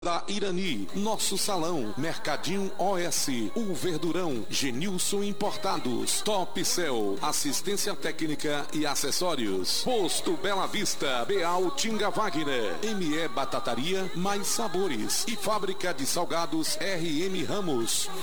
Da Irani, Nosso Salão, Mercadinho OS, O Verdurão, Genilson Importados, Top Cell, Assistência Técnica e Acessórios, Posto Bela Vista, Beal Tinga Wagner, ME Batataria, Mais Sabores e Fábrica de Salgados RM Ramos.